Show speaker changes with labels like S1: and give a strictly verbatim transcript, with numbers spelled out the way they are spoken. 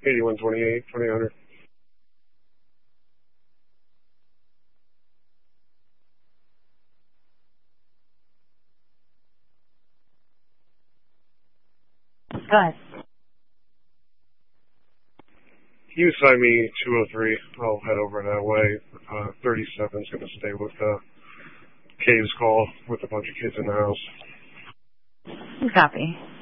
S1: eighty-one twenty-eight, twenty hundred.
S2: Go ahead.
S1: You assign me two oh three. I'll head over that way. Uh, thirty-seven is going to stay with uh, Cave's call with a bunch of kids in the house.
S2: Copy.